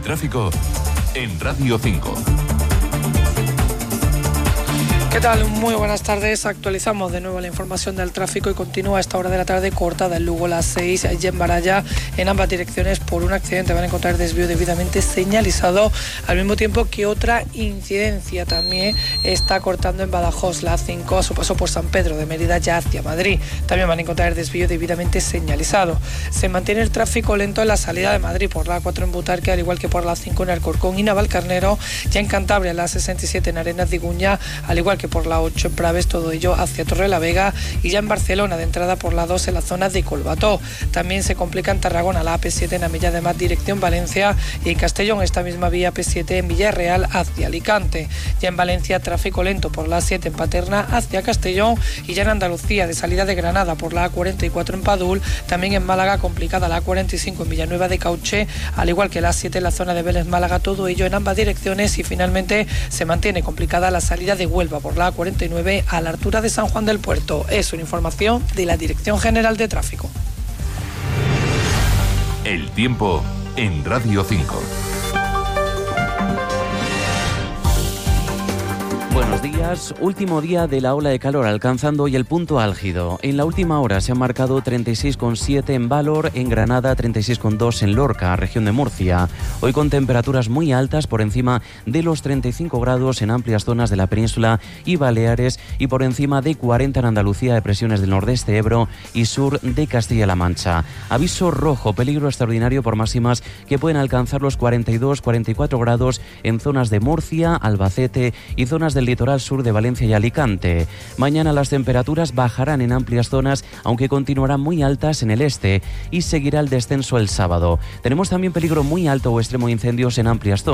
tráfico en Radio 5. ¿Qué tal? Muy buenas tardes. Actualizamos de nuevo la información del tráfico y continúa a esta hora de la tarde cortada en Lugo las 6 y en Baralla en ambas direcciones por un accidente. Van a encontrar desvío debidamente señalizado, al mismo tiempo que otra incidencia también está cortando en Badajoz la 5 a su paso por San Pedro de Mérida ya hacia Madrid. También van a encontrar desvío debidamente señalizado. Se mantiene el tráfico lento en la salida de Madrid por la 4 en Butarque, al igual que por la 5 en Alcorcón y Navalcarnero, ya en Cantabria la 67 en Arenas de Iguña, al igual que por la 8 en Praves, todo ello hacia Torrelavega, y ya en Barcelona de entrada por la 2 en la zona de Colbató. También se complica en Tarragona la AP7 en Amilla de Mar dirección Valencia, y en Castellón esta misma vía AP7 en Villarreal hacia Alicante. Ya en Valencia tráfico lento por la 7 en Paterna hacia Castellón, y ya en Andalucía de salida de Granada por la A44 en Padul. También en Málaga complicada la A45 en Villanueva de Cauché, al igual que la 7 en la zona de Vélez Málaga, todo ello en ambas direcciones. Y finalmente se mantiene complicada la salida de Huelva por la A49 a la altura de San Juan del Puerto. Es una información de la Dirección General de Tráfico. El tiempo en Radio 5. Buenos días, último día de la ola de calor, alcanzando hoy el punto álgido. En la última hora se han marcado 36,7 en Valor, en Granada 36,2 en Lorca, región de Murcia. Hoy con temperaturas muy altas por encima de los 35 grados en amplias zonas de la península y Baleares, y por encima de 40 en Andalucía, depresiones del nordeste Ebro y sur de Castilla-La Mancha. Aviso rojo, peligro extraordinario por máximas que pueden alcanzar los 42-44 grados en zonas de Murcia, Albacete y zonas del litoral sur de Valencia y Alicante. Mañana las temperaturas bajarán en amplias zonas, aunque continuarán muy altas en el este, y seguirá el descenso el sábado. Tenemos también peligro muy alto o extremo de incendios en amplias zonas.